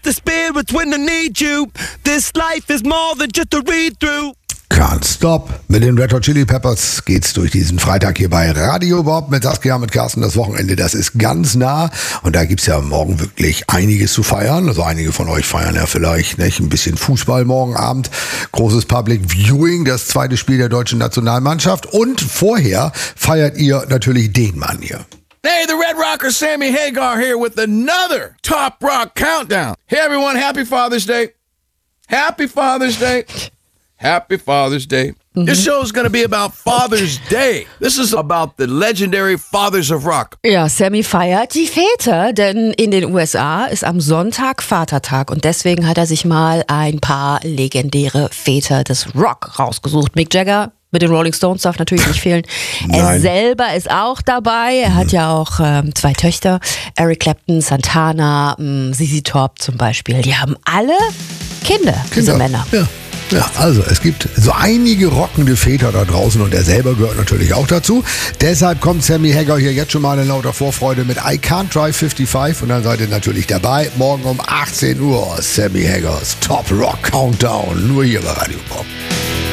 the spirits when I need you. This life is more than just a read-through. Can't Stop. Mit den Red Hot Chili Peppers geht's durch diesen Freitag hier bei Radio Bob mit Saskia, mit Carsten. Das Wochenende, das ist ganz nah. Und da gibt's ja morgen wirklich einiges zu feiern. Also einige von euch feiern ja vielleicht nicht ein bisschen Fußball morgen Abend. Großes Public Viewing, das zweite Spiel der deutschen Nationalmannschaft. Und vorher feiert ihr natürlich den Mann hier. Hey, the Red Rocker Sammy Hagar here with another Top Rock Countdown. Hey, everyone, happy Father's Day. Happy Father's Day. Happy Father's Day. This show is going to be about Father's Day. This is about the legendary Fathers of Rock. Ja, Sammy feiert die Väter, denn in den USA ist am Sonntag Vatertag und deswegen hat er sich mal ein paar legendäre Väter des Rock rausgesucht. Mick Jagger mit den Rolling Stones darf natürlich nicht fehlen. Er selber ist auch dabei. Er hat ja auch 2 Töchter. Eric Clapton, Santana, ZZ Top zum Beispiel. Die haben alle Kinder. Diese Männer. Ja, also es gibt so einige rockende Väter da draußen und er selber gehört natürlich auch dazu. Deshalb kommt Sammy Hagar hier jetzt schon mal in lauter Vorfreude mit I Can't Drive 55 und dann seid ihr natürlich dabei. Morgen um 18 Uhr Sammy Hagars Top Rock Countdown, nur hier bei Radio Bob.